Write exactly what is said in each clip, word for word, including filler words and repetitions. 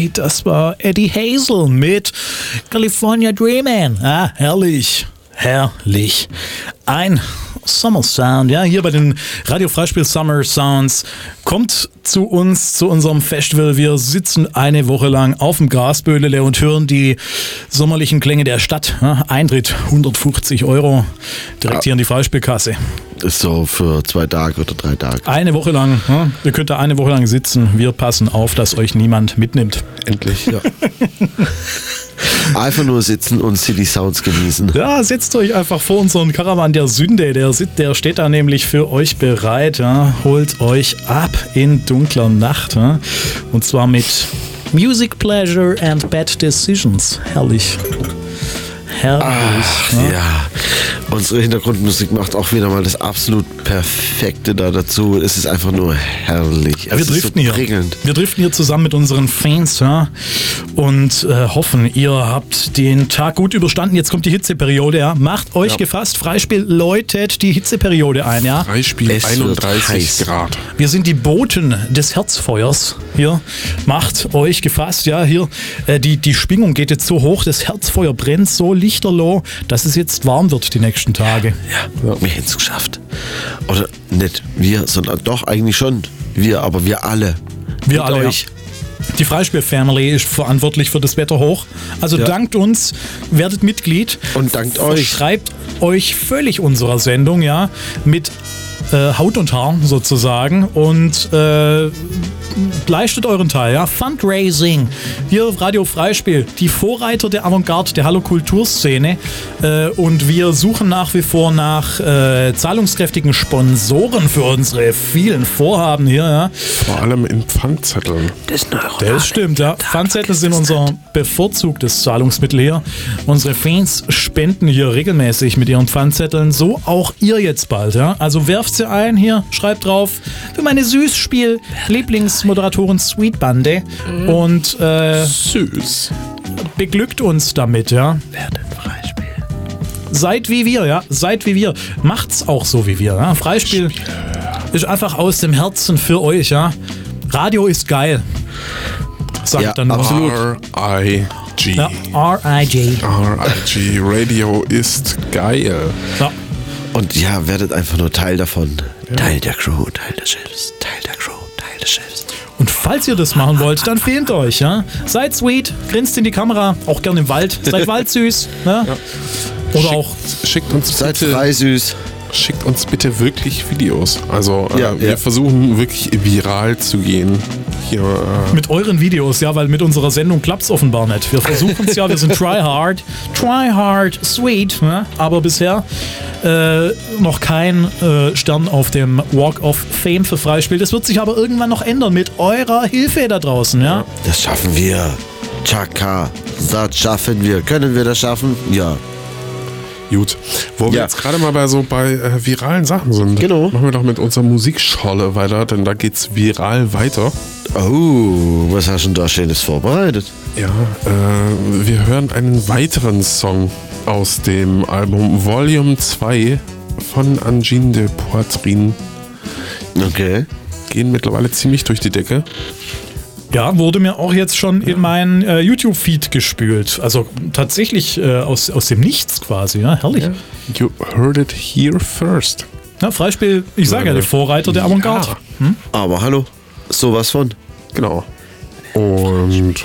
Hey, das war Eddie Hazel mit California Dreamin'. Ah, herrlich, herrlich. Ein Summer Sound, ja, hier bei den Radio Freispiel Summer Sounds. Kommt zu uns, zu unserem Festival. Wir sitzen eine Woche lang auf dem Grasböhlele und hören die sommerlichen Klänge der Stadt. Ja, Eintritt hundertfünfzig Euro, direkt ja. hier in die Freispielkasse. Ist so für zwei Tage oder drei Tage. Eine Woche lang. Ja, ihr könnt da eine Woche lang sitzen. Wir passen auf, dass euch niemand mitnimmt. Endlich, ja. Einfach nur sitzen und City Sounds genießen. Ja, setzt euch einfach vor unseren Karawan der Sünde. Der, der steht da nämlich für euch bereit. Ja. Holt euch ab in dunkler Nacht. Ja. Und zwar mit Music Pleasure and Bad Decisions. Herrlich. Herrlich. Ach, ja. ja. Unsere Hintergrundmusik macht auch wieder mal das absolut Perfekte da dazu. Es ist einfach nur herrlich. Ja, wir driften so hier. Wir driften hier zusammen mit unseren Fans, ja, und äh, hoffen, ihr habt den Tag gut überstanden. Jetzt kommt die Hitzeperiode, ja. Macht euch ja. gefasst. Freispiel läutet die Hitzeperiode ein, ja. Freispiel es einunddreißig Grad. Wir sind die Boten des Herzfeuers. Hier, macht euch gefasst, ja. Hier, äh, die, die Schwingung geht jetzt so hoch, das Herzfeuer brennt so lichterloh, dass es jetzt warm wird die nächsten Tage. Ja, ja. Wir hätten es geschafft. Oder nicht wir, sondern doch eigentlich schon wir, aber wir alle. Wir Mit alle, euch. Ja. Die Freispiel-Family ist verantwortlich für das Wetter hoch. Also ja. dankt uns, werdet Mitglied. Und dankt euch. Schreibt euch völlig unserer Sendung, ja, mit äh, Haut und Haar sozusagen und äh, leistet euren Teil, ja. Fundraising. Hier Radio Freispiel, die Vorreiter der Avantgarde, der Hallo-Kulturszene. Äh, und wir suchen nach wie vor nach äh, zahlungskräftigen Sponsoren für unsere vielen Vorhaben hier, ja. Vor allem in Pfandzetteln. Das, das stimmt, ja. Pfandzettel sind unser bevorzugtes Zahlungsmittel hier. Unsere Fans spenden hier regelmäßig mit ihren Pfandzetteln. So auch ihr jetzt bald, ja. Also werft sie ein hier, schreibt drauf für meine Süßspiel Lieblingsmoderatoren Sweet Bande mhm. und äh, süß. Beglückt uns damit, ja. Werdet Freispiel. Seid wie wir, ja. Seid wie wir. Macht's auch so wie wir, ja. Freispiel Spiel. Ist einfach aus dem Herzen für euch, ja. Radio ist geil. Sag ja, ich dann absolut. R I G. Ja, R I G. R I G. Radio ist geil. Ja. Und ja, werdet einfach nur Teil davon. Ja. Teil der Crew, Teil des Schiffs, Teil der Crew, Teil des Schiffs. Und falls ihr das machen wollt, dann fehlt euch, ja. Seid sweet, grinst in die Kamera, auch gerne im Wald. Seid waldsüß, ne? Ja. Oder schickt, auch schickt uns seid bitte, frei süß. Schickt uns bitte wirklich Videos. Also ja, äh, wir ja. versuchen wirklich viral zu gehen. Hier, äh mit euren Videos, ja, weil mit unserer Sendung klappt's offenbar nicht. Wir versuchen es ja, wir sind try hard, try hard, sweet, ne? Aber bisher äh, noch kein äh, Stern auf dem Walk of Fame für Freispiel. Das wird sich aber irgendwann noch ändern mit eurer Hilfe da draußen, ja? Das schaffen wir. Chaka, das schaffen wir. Können wir das schaffen? Ja. Gut. Wo wir ja. jetzt gerade mal bei so bei äh, viralen Sachen sind, genau. machen wir doch mit unserer Musikscholle weiter, denn da geht's viral weiter. Oh, was hast du denn da Schönes vorbereitet? Ja, äh, wir hören einen weiteren Song aus dem Album Volume zwei von Angine de Poitrine. Okay. Gehen mittlerweile ziemlich durch die Decke. Ja, wurde mir auch jetzt schon in meinen äh, YouTube-Feed gespült. Also tatsächlich äh, aus, aus dem Nichts quasi, ja, herrlich. Yeah. You heard it here first. Ja, Freispiel, ich sage ja, der Vorreiter der Avantgarde. Ja. Hm? Aber hallo, sowas von. Genau. Und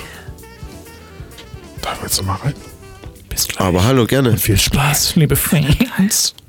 da willst du mal rein. Bis gleich. Aber hallo, gerne. Und viel Spaß, liebe Fans.